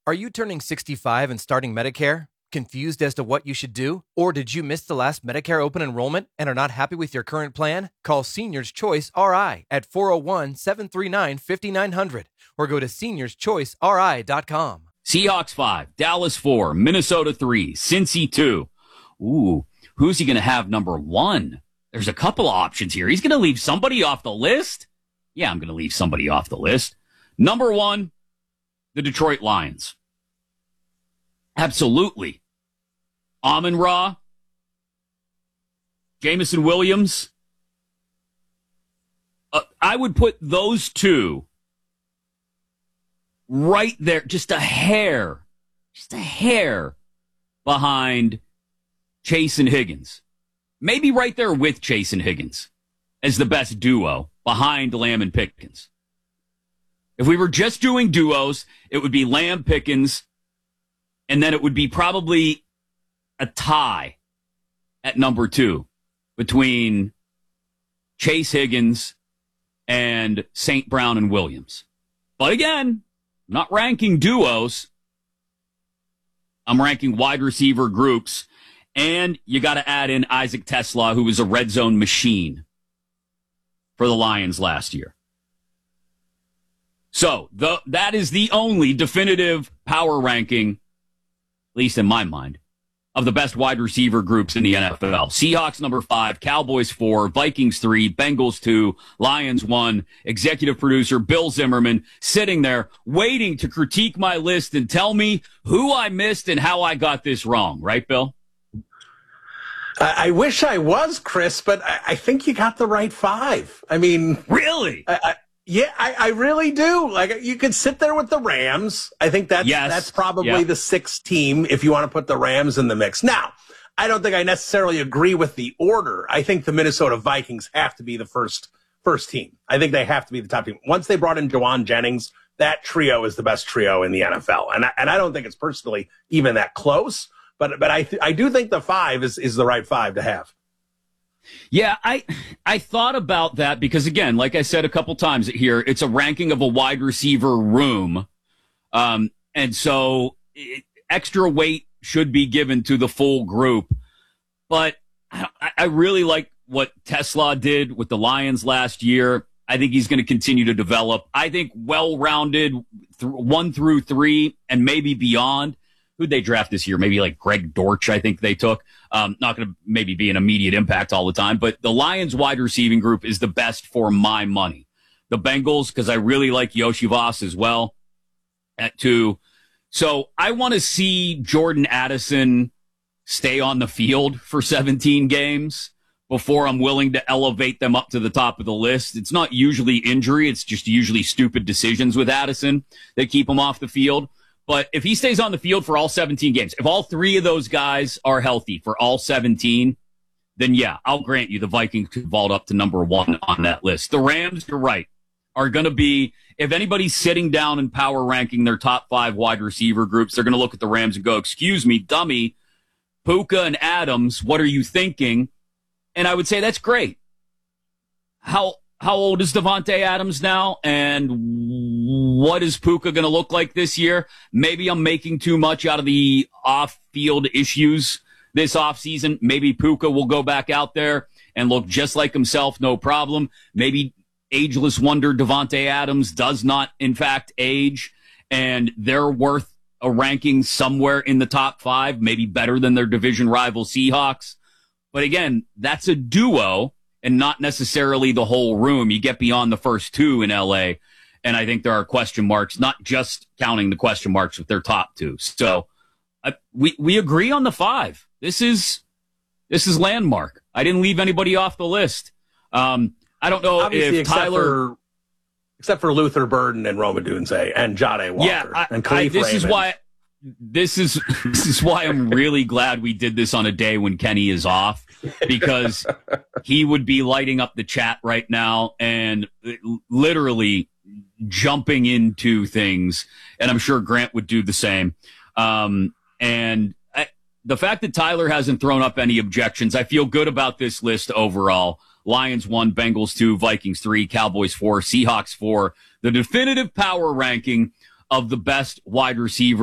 Are you turning 65 and starting Medicare? Confused as to what you should do? Or did you miss the last Medicare open enrollment and are not happy with your current plan? Call Seniors Choice RI at 401-739-5900 or go to seniorschoiceri.com. Seahawks 5, Dallas 4, Minnesota 3, Cincy 2. Ooh, who's he going to have number 1? There's a couple of options here. He's going to leave somebody off the list? Yeah, I'm going to leave somebody off the list. Number 1, the Detroit Lions. Absolutely. Amon-Ra, Jameson Williams. I would put those two right there, just a hair behind Chase and Higgins. Maybe right there with Chase and Higgins as the best duo behind Lamb and Pickens. If we were just doing duos, it would be Lamb, Pickens, and then it would be probably a tie at number 2 between Chase, Higgins, and St. Brown and Williams. But again, I'm not ranking duos. I'm ranking wide receiver groups. And you got to add in Isaac Tesla, who was a red zone machine for the Lions last year. So that is the only definitive power ranking, at least in my mind, of the best wide receiver groups in the NFL. Seahawks number 5, Cowboys 4, Vikings 3, Bengals 2, Lions 1, executive producer Bill Zimmerman sitting there waiting to critique my list and tell me who I missed and how I got this wrong. Right, Bill? I wish I was, Chris, but I think you got the right 5. I mean, really? I really do. Like, you could sit there with the Rams. I think that's probably the 6th team if you want to put the Rams in the mix. Now, I don't think I necessarily agree with the order. I think the Minnesota Vikings have to be the first team. I think they have to be the top team. Once they brought in Jawan Jennings, that trio is the best trio in the NFL. And I don't think it's personally even that close. But I do think the 5 is the right 5 to have. Yeah, I thought about that because, again, like I said a couple times here, it's a ranking of a wide receiver room. And so extra weight should be given to the full group. But I really like what Tesla did with the Lions last year. I think he's going to continue to develop. I think well-rounded 1 through 3 and maybe beyond. Who'd they draft this year? Maybe like Greg Dortch, I think they took. Not going to maybe be an immediate impact all the time, but the Lions wide receiving group is the best for my money. The Bengals, because I really like Yoshi Voss as well at 2. So I want to see Jordan Addison stay on the field for 17 games before I'm willing to elevate them up to the top of the list. It's not usually injury. It's just usually stupid decisions with Addison that keep him off the field. But if he stays on the field for all 17 games, if all 3 of those guys are healthy for all 17, then yeah, I'll grant you the Vikings could vault up to number 1 on that list. The Rams, you're right, are going to be, if anybody's sitting down and power ranking their top 5 wide receiver groups, they're going to look at the Rams and go, excuse me, dummy, Puka and Adams, what are you thinking? And I would say that's great. How old is Davante Adams now? And what is Puka going to look like this year? Maybe I'm making too much out of the off-field issues this offseason. Maybe Puka will go back out there and look just like himself, no problem. Maybe ageless wonder Davante Adams does not, in fact, age, and they're worth a ranking somewhere in the top 5, maybe better than their division rival Seahawks. But again, that's a duo and not necessarily the whole room. You get beyond the first 2 in LA, and I think there are question marks, not just counting the question marks with their top 2. So we agree on the 5. This is landmark. I didn't leave anybody off the list. I don't know Obviously, if Tyler... Except for Luther Burden and Rome Odunze and Jahdae Walker and Khalif Raymond. This is why I'm really glad we did this on a day when Kenny is off, because he would be lighting up the chat right now and literally jumping into things. And I'm sure Grant would do the same. The fact that Tyler hasn't thrown up any objections, I feel good about this list overall. Lions 1, Bengals 2, Vikings 3, Cowboys 4, Seahawks 4. The definitive power ranking of the best wide receiver